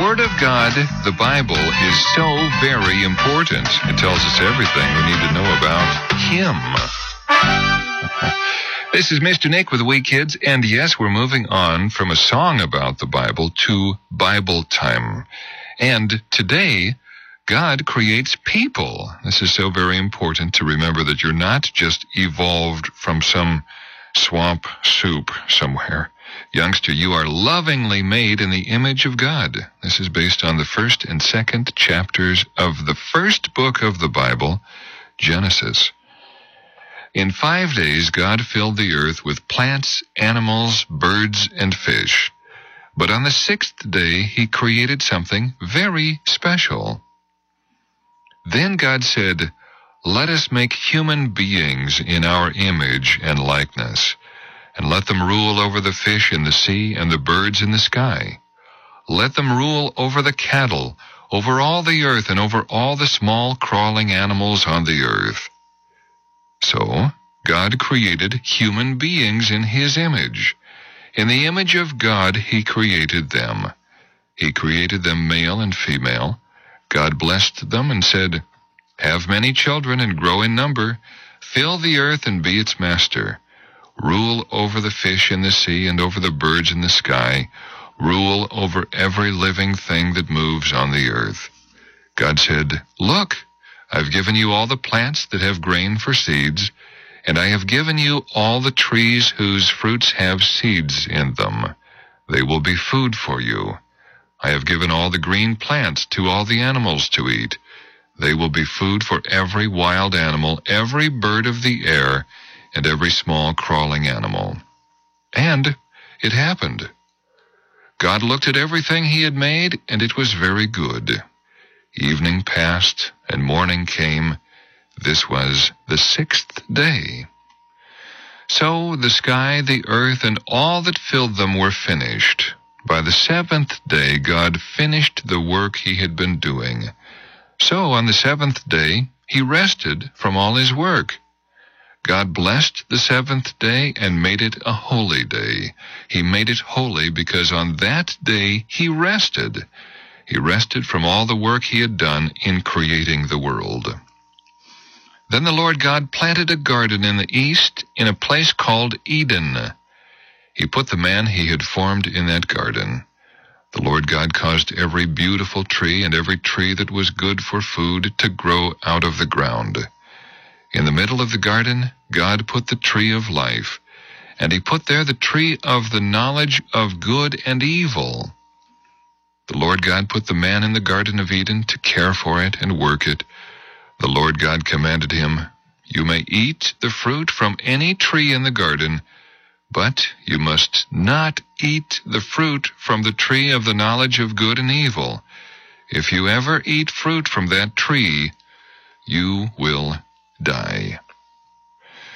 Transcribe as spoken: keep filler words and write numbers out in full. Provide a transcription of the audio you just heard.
Word of God, the Bible, is so very important. It tells us everything we need to know about Him. This is Mister Nick with the Wee Kids, and yes, we're moving on from a song about the Bible to Bible time. And today, God creates people. This is so very important to remember that you're not just evolved from some swamp soup somewhere. Youngster, you are lovingly made in the image of God. This is based on the first and second chapters of the first book of the Bible, Genesis. In five days, God filled the earth with plants, animals, birds, and fish. But on the sixth day, He created something very special. Then God said, "Let us make human beings in our image and likeness, and let them rule over the fish in the sea and the birds in the sky. Let them rule over the cattle, over all the earth, and over all the small crawling animals on the earth." So, God created human beings in His image. In the image of God, He created them. He created them male and female. God blessed them and said, "Have many children and grow in number. Fill the earth and be its master. Rule over the fish in the sea and over the birds in the sky. Rule over every living thing that moves on the earth." God said, "Look, I've given you all the plants that have grain for seeds, and I have given you all the trees whose fruits have seeds in them. They will be food for you. I have given all the green plants to all the animals to eat. They will be food for every wild animal, every bird of the air, and every small crawling animal." And it happened. God looked at everything He had made, and it was very good. Evening passed, and morning came. This was the sixth day. So the sky, the earth, and all that filled them were finished. By the seventh day, God finished the work He had been doing. So on the seventh day, He rested from all His work. God blessed the seventh day and made it a holy day. He made it holy because on that day He rested. He rested from all the work He had done in creating the world. Then the Lord God planted a garden in the east in a place called Eden. He put the man He had formed in that garden. The Lord God caused every beautiful tree and every tree that was good for food to grow out of the ground. In the middle of the garden, God put the tree of life, and He put there the tree of the knowledge of good and evil. The Lord God put the man in the Garden of Eden to care for it and work it. The Lord God commanded him, "You may eat the fruit from any tree in the garden, but you must not eat the fruit from the tree of the knowledge of good and evil. If you ever eat fruit from that tree, you will die."